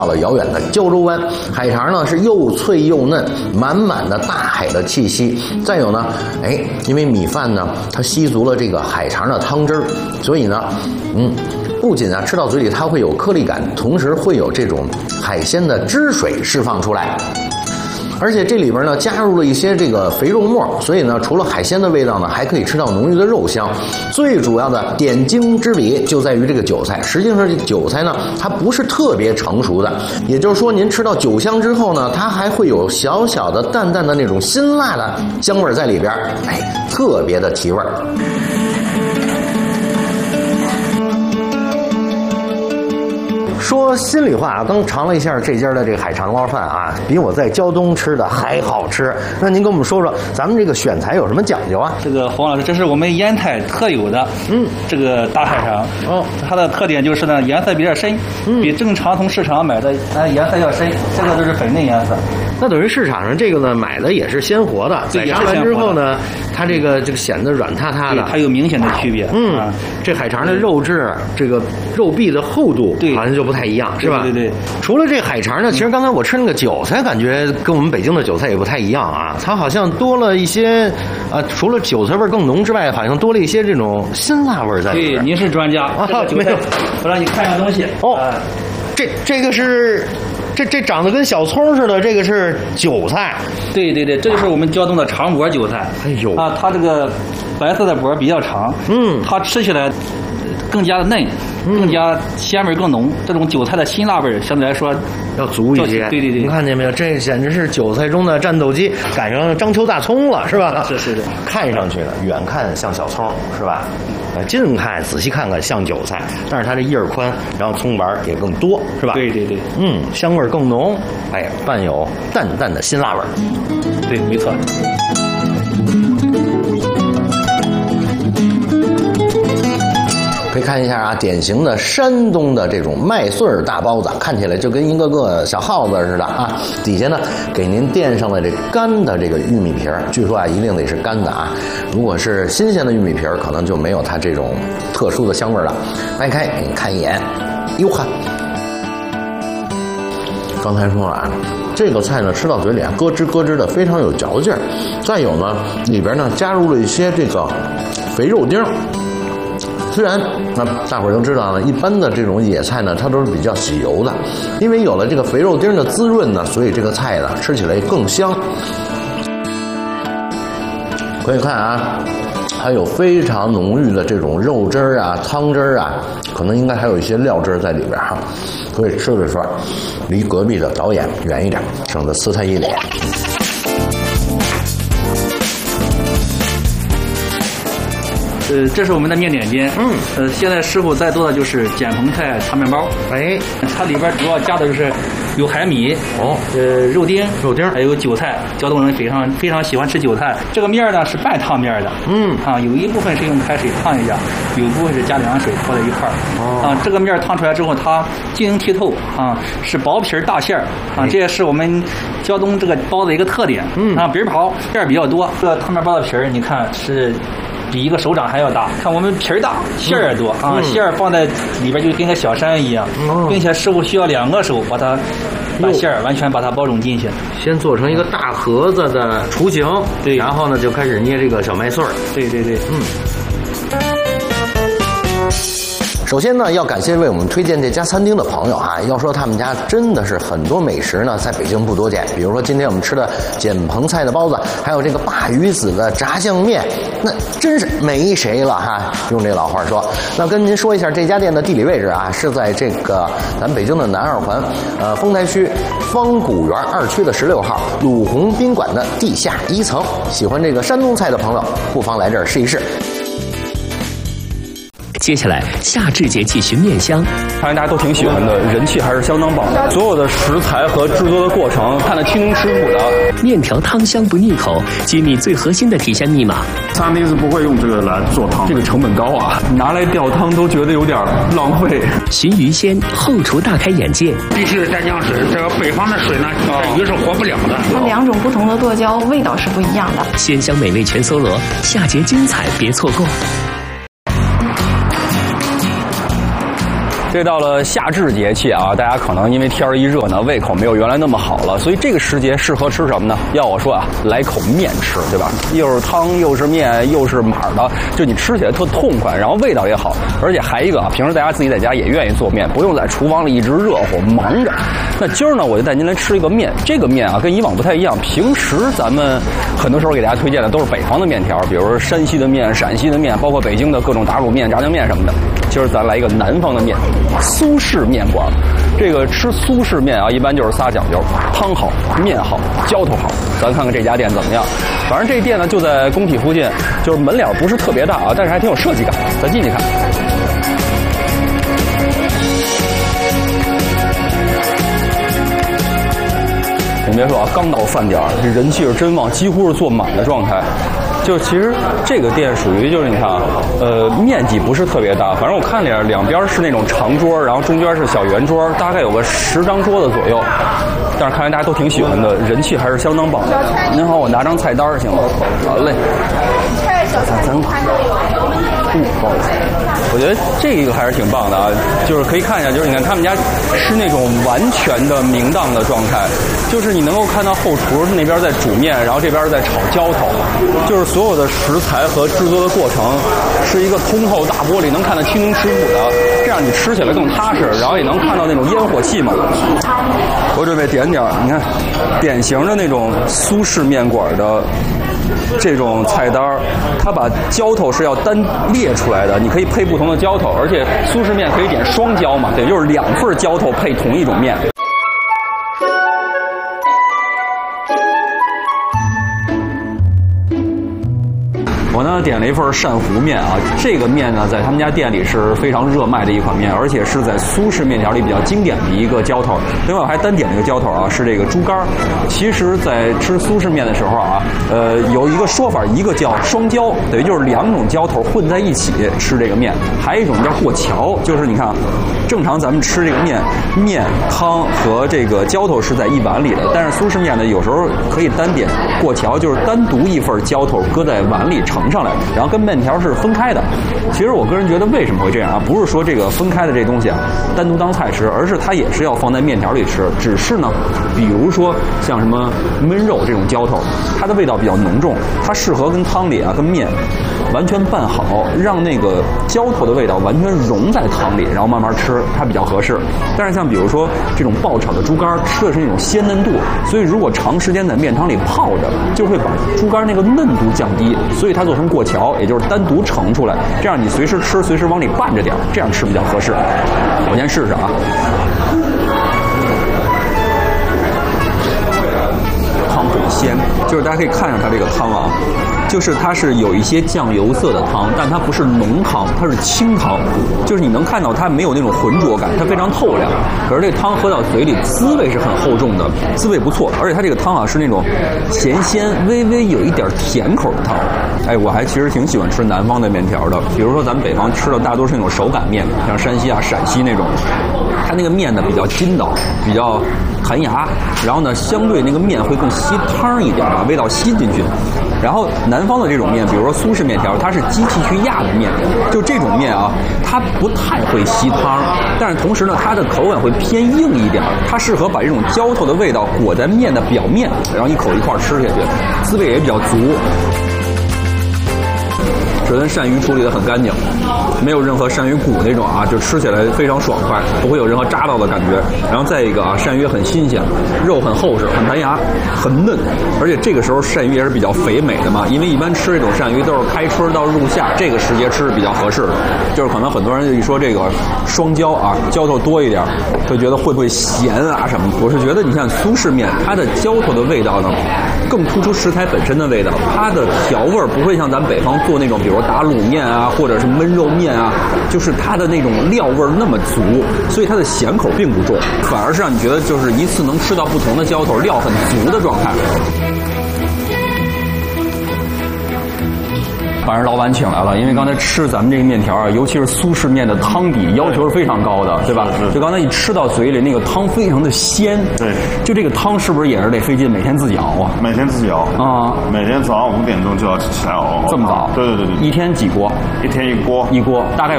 到了遥远的胶州湾，海肠呢是又脆又嫩，满满的大海的气息。再有呢，因为米饭呢它吸足了这个海肠的汤汁儿，所以呢，不仅吃到嘴里它会有颗粒感，同时会有这种海鲜的汁水释放出来。而且这里边呢加入了一些这个肥肉末，所以呢除了海鲜的味道呢，还可以吃到浓郁的肉香。最主要的点睛之笔就在于这个韭菜，实际上这韭菜呢它不是特别成熟的，也就是说您吃到酒香之后呢，它还会有小小的淡淡的那种辛辣的香味在里边，特别的提味。说心里话，刚尝了一下这家的这个海肠捞饭啊，比我在胶东吃的还好吃。那您跟我们说说，咱们这个选材有什么讲究啊？ 这个黄老师，这是我们烟台特有的，这个大海肠。它的特点就是呢，颜色比较深，比正常从市场买的颜色要深。这个都是粉嫩颜色。 那等于市场上这个呢，买的也是鲜活的，宰杀完之后呢，它这个显得软塌塌的， 它有明显的区别。 这海肠的肉质，这个肉壁的厚度，好像就不太一样，是吧？ 对。 除了这海肠呢，其实刚才我吃那个韭菜，感觉跟我们北京的韭菜也不太一样啊。它好像多了一些，除了韭菜味更浓之外，好像多了一些这种辛辣味在里边。 对，您是专家啊， 没有， 我让你看样东西哦。这个是。这长得跟小葱似的，这个是韭菜。 对，这就是我们胶东的长脖韭菜。它这个白色的脖比较长，它吃起来更加的嫩，更加鲜味更浓。这种韭菜的辛辣味相对来说要足一些。 对， 你看见没有？这简直是韭菜中的战斗机，赶上章丘大葱了，是吧？ 是的。 看上去呢，远看像小葱，是吧？近看仔细看看像韭菜，但是它这叶儿宽，然后葱丸也更多，是吧？ 对， 香味更浓，伴有淡淡的辛辣味。 对，没错。 可以看一下啊，典型的山东的这种麦穗儿大包子，看起来就跟一个个小耗子似的啊。底下呢给您垫上了这干的这个玉米皮儿，据说啊一定得是干的啊。如果是新鲜的玉米皮儿，可能就没有它这种特殊的香味了。掰开给你看一眼，哟呵。刚才说了啊，这个菜呢吃到嘴里啊咯吱咯吱的，非常有嚼劲儿。再有呢，里边呢加入了一些这个肥肉丁。虽然大伙儿都知道呢，一般的这种野菜呢，它都是比较吸油的，因为有了这个肥肉丁的滋润呢，所以这个菜呢吃起来更香。可以看啊，还有非常浓郁的这种肉汁儿啊、汤汁儿啊，可能应该还有一些料汁在里边哈。所以吃的时候离隔壁的导演远一点，省得呲他一脸。 这是我们的面点间。现在师傅在做的就是碱蓬菜长面包。它里边主要加的就是有海米，肉丁，还有韭菜。胶东人非常喜欢吃韭菜。这个面呢是半烫面的。有一部分是用开水烫一下，有一部分是加凉水和在一块儿。这个面烫出来之后，它晶莹剔透是薄皮大馅儿这也是我们胶东这个包的一个特点。皮儿薄，馅儿比较多。这个烫面包的皮儿，你看是比一个手掌还要大。看我们皮儿大，馅儿也多馅儿放在里边就跟个小山一样，并且师傅需要2个手把馅儿完全把它包容进去。 先做成一个大盒子的雏形， 对， 然后呢就开始捏这个小麦穗儿。 对， 首先呢，要感谢为我们推荐这家餐厅的朋友啊。要说他们家真的是很多美食呢，在北京不多见。比如说今天我们吃的碱蓬菜的包子，还有这个鲅鱼子的炸酱面，那真是没谁了哈。用这老话说，那跟您说一下这家店的地理位置啊，是在这个咱北京的南二环，丰台区方古园2区的16号鲁宏宾馆的地下1层。喜欢这个山东菜的朋友，不妨来这儿试一试。 接下来，夏至节气寻面香， 发现大家都挺喜欢的，人气还是相当棒的。所有的食材和制作的过程看得清清楚楚的。 面条汤香不腻口，揭秘最核心的提鲜密码。 餐厅是不会用这个来做汤， 这个成本高啊，拿来吊汤都觉得有点浪费。 寻鱼鲜，后厨大开眼界。 必须是蘸酱水，这个北方的水呢，这鱼是活不了的。 它2种不同的剁椒，味道是不一样的。 鲜香美味全搜罗，夏节精彩别错过。 这到了夏至节气啊，大家可能因为天儿一热呢，胃口没有原来那么好了，所以这个时节适合吃什么呢？要我说啊，来口面吃，对吧？又是汤又是面又是码的，就你吃起来特痛快，然后味道也好，而且还一个啊，平时大家自己在家也愿意做面，不用在厨房里一直热火忙着。那今儿呢，我就带您来吃一个面，这个面啊跟以往不太一样，平时咱们很多时候给大家推荐的都是北方的面条，比如说山西的面、陕西的面，包括北京的各种打卤面、炸酱面什么的。今儿咱来一个南方的面，苏式面馆。这个吃苏式面啊，一般就是仨讲究：汤好、面好、浇头好。咱看看这家店怎么样。反正这店呢就在工体附近，就是门脸不是特别大啊，但是还挺有设计感。咱进去看。你别说啊，刚到饭点儿，这人气是真旺，几乎是坐满的状态。就其实这个店属于就是你看啊，面积不是特别大，反正我看两边是那种长桌，然后中间是小圆桌，大概有个10张桌子左右。但是看来大家都挺喜欢的，人气还是相当棒的。您好，我拿张菜单行吗？好嘞。真好。不好意思。我觉得这个还是挺棒的啊，就是可以看一下，就是你看他们家是那种完全的明档的状态，就是你能够看到后厨那边在煮面，然后这边在炒浇头，就是所有的食材和制作的过程是一个通透大玻璃，能看得清清楚楚的，这样你吃起来更踏实，然后也能看到那种烟火气嘛。我准备点点，你看，典型的那种苏式面馆的这种菜单，它把浇头是要单列出来的，你可以配不同的浇头，而且苏式面可以点双浇嘛，对，就是2份浇头配同一种面。我呢点了一份鳝糊面啊，这个面呢在他们家店里是非常热卖的一款面，而且是在苏式面条里比较经典的一个浇头。另外我还单点了一个浇头啊，是这个猪肝。其实，在吃苏式面的时候啊，有一个说法，一个叫双浇，等于就是2种浇头混在一起吃这个面；还有一种叫过桥，就是你看，正常咱们吃这个面汤和这个浇头是在一碗里的，但是苏式面呢，有时候可以单点过桥，就是单独一份浇头搁在碗里盛上来，然后跟面条是分开的。其实我个人觉得为什么会这样啊？不是说这个分开的这东西啊单独当菜吃，而是它也是要放在面条里吃。只是呢，比如说像什么焖肉这种浇头，它的味道比较浓重，它适合跟汤里啊跟面完全拌好，让那个浇头的味道完全融在汤里，然后慢慢吃，它比较合适。但是像比如说这种爆炒的猪肝，吃的是那种鲜嫩度，所以如果长时间在面汤里泡着，就会把猪肝那个嫩度降低，所以它做成过桥，也就是单独盛出来，这样你随时吃，随时往里拌着点，这样吃比较合适。我先试试啊。汤很鲜，就是大家可以看上它这个汤啊，就是它是有一些酱油色的汤，但它不是浓汤，它是清汤，就是你能看到它没有那种浑浊感，它非常透亮。可是这汤喝到嘴里，滋味是很厚重的，滋味不错。而且它这个汤啊是那种咸鲜，微微有一点甜口的汤。哎，我还其实挺喜欢吃南方的面条的，比如说咱们北方吃的大多是那种手擀面，像山西啊、陕西那种，它那个面呢比较筋道，比较弹牙，然后呢相对那个面会更吸汤一点，把味道吸进去。然后南方的这种面，比如说苏式面条，它是机器去压的面，就这种面啊，它不太会吸汤，但是同时呢，它的口感会偏硬一点，它适合把这种浇头的味道裹在面的表面，然后一口一块吃下去，滋味也比较足。首先鳝鱼处理得很干净，没有任何鳝鱼骨那种啊，就吃起来非常爽快，不会有任何扎到的感觉。然后再一个啊，鳝鱼很新鲜，肉很厚实，很弹牙，很嫩，而且这个时候鳝鱼也是比较肥美的嘛，因为一般吃这种鳝鱼都是开春到入夏这个时节吃是比较合适的。就是可能很多人就一说这个双浇啊，浇头多一点，就觉得会不会咸啊什么？我是觉得你看苏式面，它的浇头的味道呢，更突出食材本身的味道，它的调味不会像咱北方做那种，比如打卤面啊，或者是焖肉面啊，就是它的那种料味那么足，所以它的咸口并不重，反而是让你觉得就是一次能吃到不同的浇头，料很足的状态。把人老板请来了，因为刚才吃咱们这个面条啊，尤其是苏式面的汤底要求是非常高的，对吧？就刚才一吃到嘴里，那个汤非常的鲜。 对， 就这个汤是不是也是得费劲，每天自己熬啊？ 每天自己熬啊，每天早上5点钟就要起来熬。 这么早？ 对。 一天几锅？ 一天一锅。 一锅大概